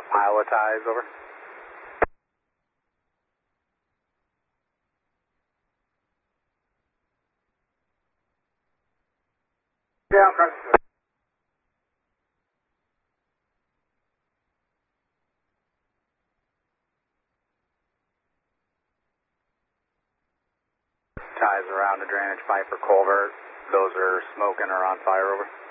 Pile of ties, over. Down, cross. Ties around the drainage pipe or culvert. Those are smoking or on fire, over.